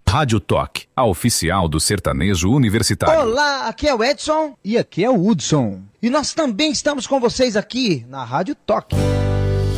Rádio Toque, a oficial do sertanejo universitário. Olá, aqui é o Edson e aqui é o Hudson. e nós também estamos com vocês aqui na Rádio Toque.